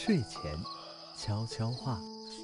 睡前悄悄话。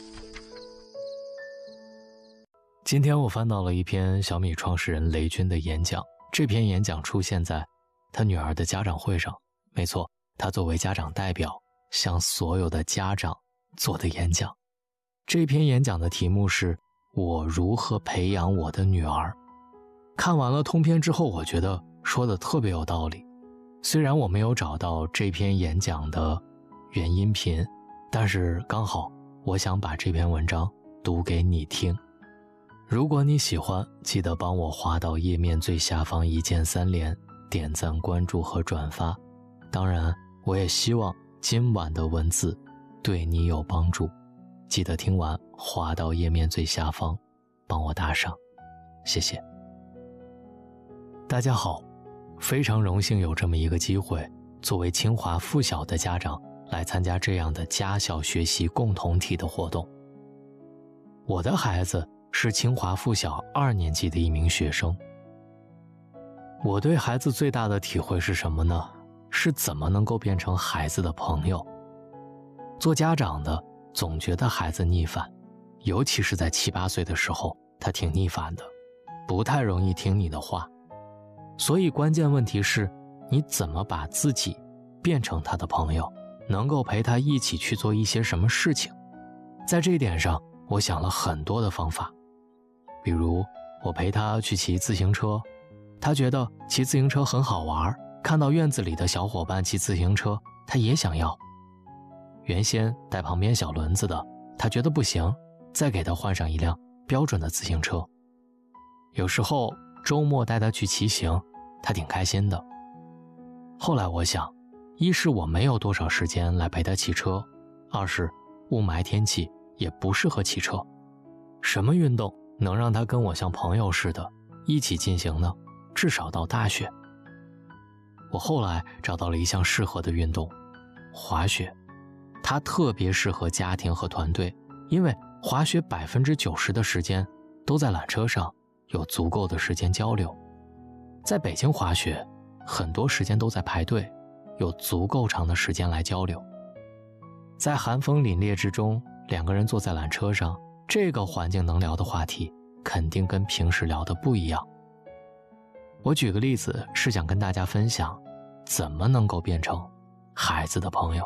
今天我翻到了一篇小米创始人雷军的演讲，这篇演讲出现在他女儿的家长会上。没错，他作为家长代表向所有的家长做的演讲。这篇演讲的题目是我如何培养我的女儿。看完了通篇之后，我觉得说的特别有道理。虽然我没有找到这篇演讲的原音频，但是刚好我想把这篇文章读给你听。如果你喜欢，记得帮我滑到页面最下方一键3连，点赞、关注和转发。当然，我也希望今晚的文字对你有帮助。记得听完滑到页面最下方，帮我打赏，谢谢。大家好，非常荣幸有这么一个机会，作为清华附小的家长来参加这样的家校学习共同体的活动。我的孩子是清华附小2年级的一名学生。我对孩子最大的体会是什么呢？是怎么能够变成孩子的朋友。做家长的总觉得孩子逆反，尤其是在7、8岁的时候，他挺逆反的，不太容易听你的话。所以关键问题是，你怎么把自己变成他的朋友，能够陪他一起去做一些什么事情。在这一点上，我想了很多的方法。比如我陪他去骑自行车，他觉得骑自行车很好玩，看到院子里的小伙伴骑自行车，他也想要。原先带旁边小轮子的，他觉得不行，再给他换上一辆标准的自行车。有时候周末带他去骑行，他挺开心的。后来我想，一是我没有多少时间来陪他骑车，二是雾霾天气也不适合骑车。什么运动能让他跟我像朋友似的一起进行呢？至少到大学。我后来找到了一项适合的运动，滑雪。它特别适合家庭和团队，因为滑雪90%的时间都在缆车上，有足够的时间交流。在北京滑雪，很多时间都在排队，有足够长的时间来交流。在寒风凛冽之中，2个人坐在缆车上，这个环境能聊的话题肯定跟平时聊的不一样。我举个例子，是想跟大家分享怎么能够变成孩子的朋友。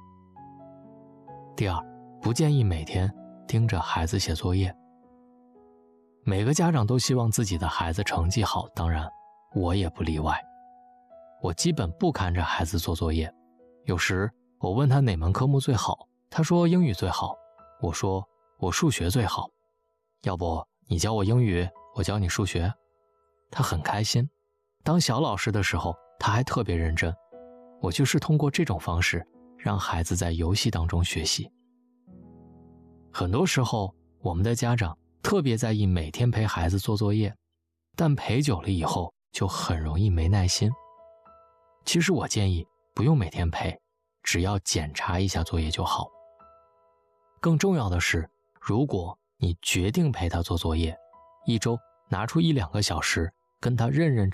第二，不建议每天盯着孩子写作业。每个家长都希望自己的孩子成绩好，当然我也不例外。我基本不看着孩子做作业，有时我问他哪门科目最好，他说英语最好，我说我数学最好，要不你教我英语，我教你数学。他很开心。当小老师的时候，他还特别认真。我就是通过这种方式让孩子在游戏当中学习。很多时候，我们的家长特别在意每天陪孩子做作业，但陪久了以后就很容易没耐心。其实我建议不用每天陪，只要检查一下作业就好。更重要的是，如果你决定陪他做作业，一周拿出1、2个小时跟他认认